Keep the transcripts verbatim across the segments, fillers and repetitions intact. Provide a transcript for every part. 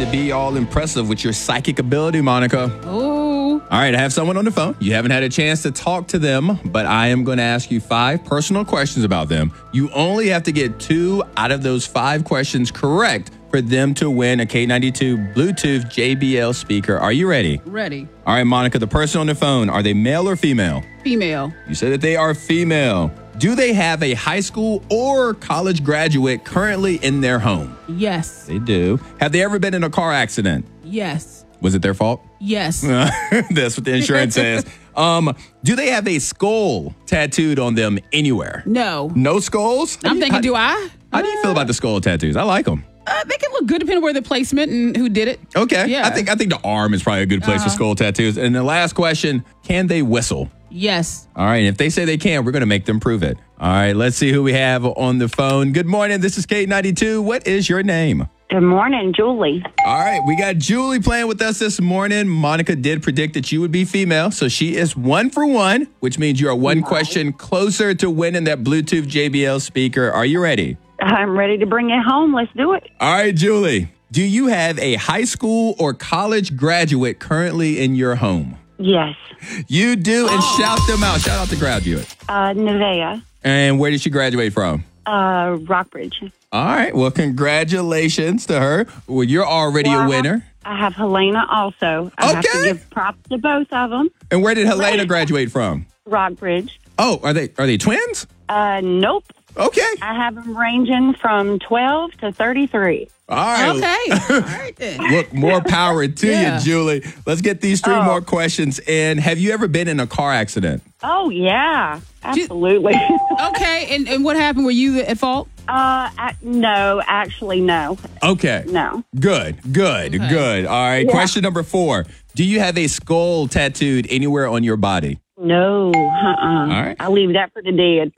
to be all impressive with your psychic ability, Monica. Oh. All right, I have someone on the phone. You haven't had a chance to talk to them, but I am going to ask you five personal questions about them. You only have to get two out of those five questions correct for them to win a K ninety-two Bluetooth J B L speaker. Are you ready? Ready. All right, Monica, the person on the phone, are they male or female? Female. You said that they are female. Do they have a high school or college graduate currently in their home? Yes. They do. Have they ever been in a car accident? Yes. Was it their fault? Yes. That's what the insurance says. Um, do they have a skull tattooed on them anywhere? No. No skulls? I'm thinking, how, do I? How do you feel about the skull tattoos? I like them. Uh, they can look good depending on where the placement and who did it. Okay. Yeah. I think I think the arm is probably a good place Uh-huh. for skull tattoos. And the last question, can they whistle? Yes. All right. If they say they can, we're going to make them prove it. All right. Let's see who we have on the phone. Good morning. This is K ninety-two. What is your name? Good morning, Julie. All right. We got Julie playing with us this morning. Monica did predict that you would be female. So she is one for one, which means you are one Nice. question closer to winning that Bluetooth J B L speaker. Are you ready? I'm ready to bring it home. Let's do it. All right, Julie. Do you have a high school or college graduate currently in your home? Yes. You do, and shout them out. Shout out the graduate. Uh, Nevea, And where did she graduate from? uh, Rockbridge. All right. Well, congratulations to her. Well, you're already Well, a winner. I have Helena also. I have Okay. to give props to both of them. And where did Helena graduate from? Rockbridge. Oh, are they are they twins? Uh, nope. Okay. I have them ranging from twelve to thirty-three. All right. Okay. All right then. Look, more power to Yeah. you, Julie. Let's get these three Oh. more questions in. Have you ever been in a car accident? Oh, yeah. Absolutely. Okay. And, and what happened? Were you at fault? uh, I, no, actually, no. Okay. No. Good, good, Okay. good. All right. Yeah. Question number four. Do you have a skull tattooed anywhere on your body? No. Uh-uh. All right. I leave that for the dead.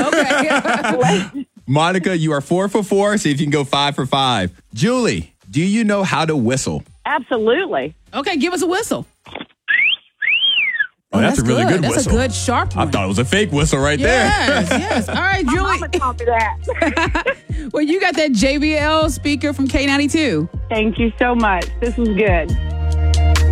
Okay. Monica, you are four for four. See if you can go five for five. Julie, do you know how to whistle? Absolutely. Okay. Give us a whistle. Oh, that's, a really good, That's whistle. a good sharp I one. thought it was a fake whistle right Yes, yes. All right, My Julie. mama taught me that. Well, you got that J B L speaker from K ninety-two. Thank you so much. This was good.